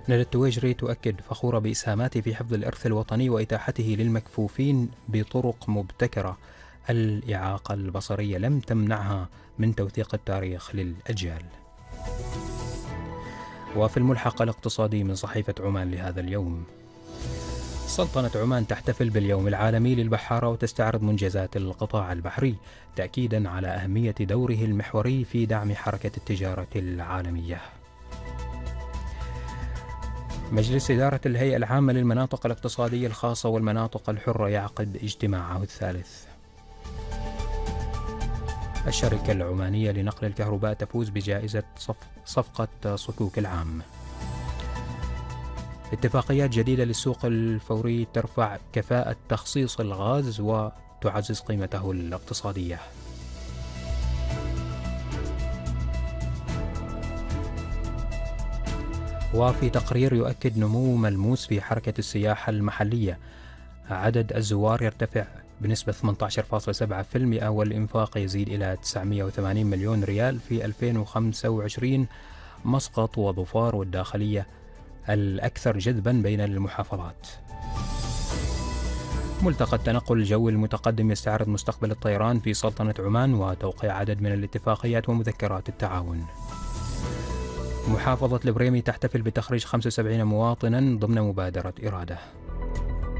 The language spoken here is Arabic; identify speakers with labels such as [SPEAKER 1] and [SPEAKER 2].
[SPEAKER 1] ندى التويجري تؤكد فخورة بإسهاماته في حفظ الإرث الوطني وإتاحته للمكفوفين بطرق مبتكرة. الإعاقة البصرية لم تمنعها من توثيق التاريخ للأجيال. وفي الملحق الاقتصادي من صحيفة عمان لهذا اليوم: سلطنة عمان تحتفل باليوم العالمي للبحارة وتستعرض منجزات القطاع البحري تأكيدا على أهمية دوره المحوري في دعم حركة التجارة العالمية. مجلس إدارة الهيئة العامة للمناطق الاقتصادية الخاصة والمناطق الحرة يعقد اجتماعه الثالث. الشركة العمانية لنقل الكهرباء تفوز بجائزة صفقة صكوك العام. اتفاقيات جديدة للسوق الفوري ترفع كفاءة تخصيص الغاز وتعزز قيمته الاقتصادية. وفي تقرير يؤكد نمو ملموس في حركة السياحة المحلية، عدد الزوار يرتفع بنسبة 18.7% والإنفاق يزيد إلى 980 مليون ريال في 2025. مسقط وظفار والداخلية الأكثر جذبا بين المحافظات. ملتقى التنقل الجوي المتقدم يستعرض مستقبل الطيران في سلطنة عمان وتوقيع عدد من الاتفاقيات ومذكرات التعاون. محافظة البريمي تحتفل بتخريج 75 مواطنا ضمن مبادرة إرادة.